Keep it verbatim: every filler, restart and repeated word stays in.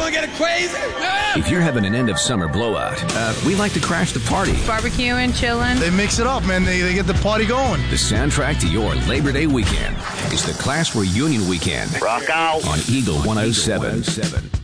gonna get it crazy? If you're having an end-of-summer blowout, uh, we like to crash the party. Barbecuing, chilling. They mix it up, man. They, they get the party going. The soundtrack to your Labor Day weekend is the Class Reunion Weekend. Rock out. On Eagle one oh seven.